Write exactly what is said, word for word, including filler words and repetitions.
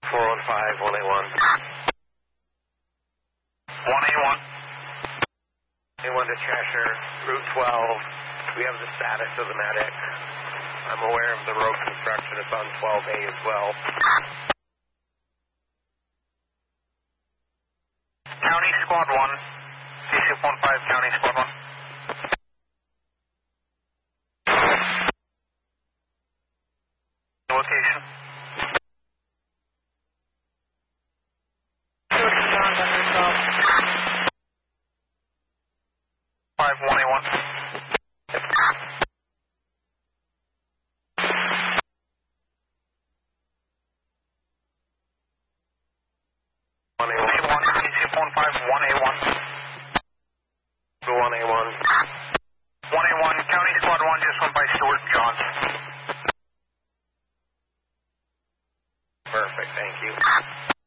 four one five, one A one. one A one. A one to Cheshire, Route twelve. We have the status of the medic. I'm aware of the road construction. It's on twelve A as well. County Squad one. C six one five, County Squad one. Location. five one A one. one A one. one, C six one five, one A one. The one A one. one A one, County Squad one just went by Stuart Johns. Perfect, thank you.